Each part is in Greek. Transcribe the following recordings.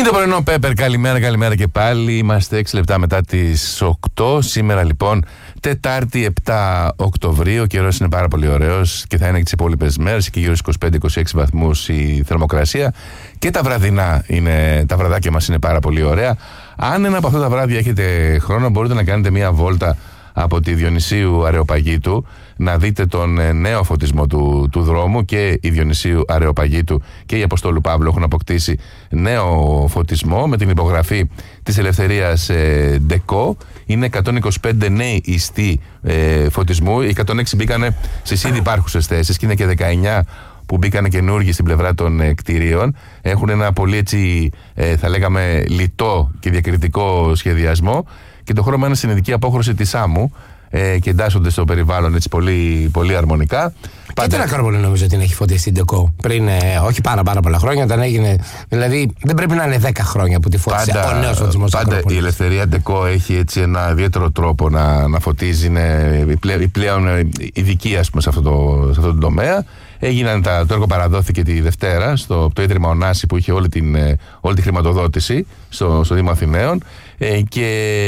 Είναι το πρωινό Πέπερ, καλημέρα και πάλι. Είμαστε 6 λεπτά μετά τις 8. Σήμερα λοιπόν Τετάρτη 7 Οκτωβρίου. Ο καιρός είναι πάρα πολύ ωραίος και θα είναι και τις υπόλοιπες μέρες, και γύρω στους 25-26 βαθμούς η θερμοκρασία. Και τα βραδινά είναι, τα βραδάκια μας είναι πάρα πολύ ωραία. Αν ένα από αυτά τα βράδια έχετε χρόνο, μπορείτε να κάνετε μια βόλτα από τη Διονυσίου Αρεοπαγίτου, να δείτε τον νέο φωτισμό του δρόμου. Και η Διονυσίου Αρεοπαγίτου και η Αποστόλου Παύλου έχουν αποκτήσει νέο φωτισμό με την υπογραφή της Ελευθερίας Ντεκό. Είναι 125 νέοι ιστοί φωτισμού. Οι 106 μπήκανε στις ήδη υπάρχουσες θέσεις και είναι και 19 που μπήκανε καινούργοι στην πλευρά των κτηρίων. Έχουν ένα πολύ έτσι, θα λέγαμε, λιτό και διακριτικό σχεδιασμό. Και το χρώμα είναι στην ειδική απόχρωση της άμμου και εντάσσονται στο περιβάλλον έτσι πολύ, πολύ αρμονικά. Και την Ακρόπολη νομίζω ότι την έχει φωτίσει την Ντεκό πριν, όχι πάρα πολλά χρόνια, όταν έγινε. Δηλαδή δεν πρέπει να είναι 10 χρόνια που τη φώτισε ο νέος φωτισμός της Ακρόπολης. Πάντα η Ελευθερία Ντεκό έχει έτσι ένα ιδιαίτερο τρόπο να φωτίζει. Είναι πλέον ειδική, ας πούμε, σε αυτό το τομέα. Το έργο παραδόθηκε τη Δευτέρα στο το Ίδρυμα Ωνάση, που είχε όλη τη χρηματοδότηση στο Δήμο Αθηναίων, και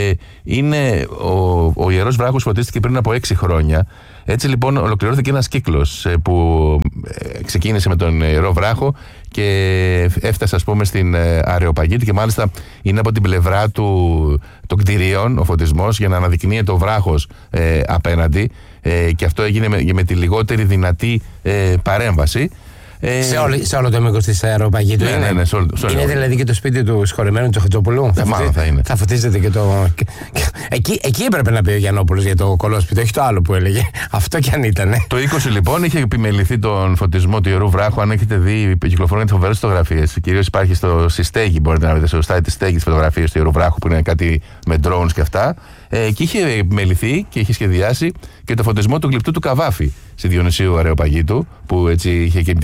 είναι ο Ιερός Βράχος φωτίστηκε πριν από 6 χρόνια. Έτσι λοιπόν ολοκληρώθηκε ένας κύκλος που ξεκίνησε με τον Ιερό Βράχο και έφτασε, ας πούμε, στην Αρεοπαγίτη, και μάλιστα είναι από την πλευρά των κτηρίων ο φωτισμός, για να αναδεικνύεται ο βράχος απέναντι, και αυτό έγινε με τη λιγότερη δυνατή παρέμβαση. Σε όλο το μήκος της Αρεοπαγίτου. Ναι, είναι δηλαδή και το σπίτι του συγχωρεμένου Τσοχατζόπουλου. Μάλλον θα είναι. Θα φωτίζεται και το. Εκεί έπρεπε να πει ο Γιαννόπουλος για το κολόσπιτο, όχι το άλλο που έλεγε. Αυτό κι αν ήταν. Το 20 λοιπόν είχε επιμεληθεί τον φωτισμό του Ιερού Βράχου. Αν έχετε δει, κυκλοφορούν φοβερές φωτογραφίες. Κυρίως υπάρχει στη στέγη, μπορείτε να δείτε στο site της στέγης φωτογραφίες του Ιερού Βράχου, που είναι κάτι με drones και αυτά. Και είχε επιμεληθεί και είχε σχεδιάσει και το φωτισμό του γλυπτού του Καβάφη στη Διονυσίου Αρεοπαγίτου, που έτσι είχε και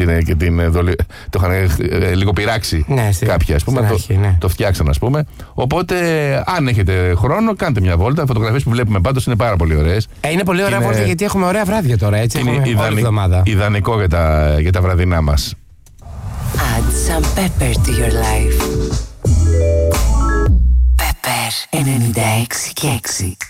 το είχαν λίγο πειράξει, ναι, κάποια, ας πούμε. Το φτιάξαν, ας πούμε. Οπότε, αν έχετε χρόνο, κάντε μια βόλτα. Οι φωτογραφίες που βλέπουμε πάντως είναι πάρα πολύ ωραίες. Είναι πολύ ωραία βόλτα, γιατί έχουμε ωραία βράδια τώρα. Έτσι, είναι ιδανικό για τα βραδινά μας. Add some pepper to your life. Pepper 96 και 6.